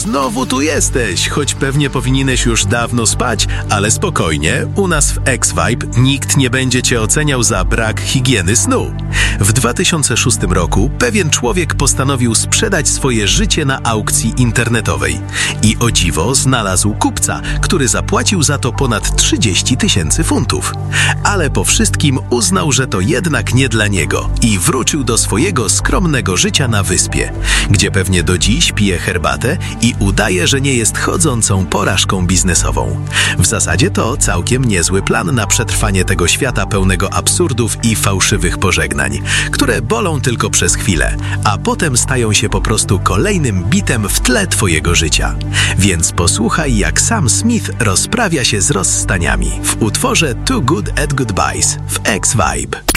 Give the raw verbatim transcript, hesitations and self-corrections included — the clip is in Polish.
znowu tu jesteś, choć pewnie powinieneś już dawno spać, ale spokojnie, u nas w X-Vibe nikt nie będzie cię oceniał za brak higieny snu. W dwa tysiące szóstym roku pewien człowiek postanowił sprzedać swoje życie na aukcji internetowej. I o dziwo znalazł kupca, który zapłacił za to ponad trzydzieści tysięcy funtów. Ale po wszystkim uznał, że to jednak nie dla niego i wrócił do swojego skromnego życia na wyspie, gdzie pewnie do dziś pije herbatę i udaje, że nie jest chodzącą porażką biznesową. W zasadzie to całkiem niezły plan na przetrwanie tego świata pełnego absurdów i fałszywych pożegnań, które bolą tylko przez chwilę, a potem stają się po prostu kolejnym bitem w tle twojego życia. Więc posłuchaj, jak Sam Smith rozprawia się z rozstaniami w utworze Too Good at Goodbyes w X-Vibe.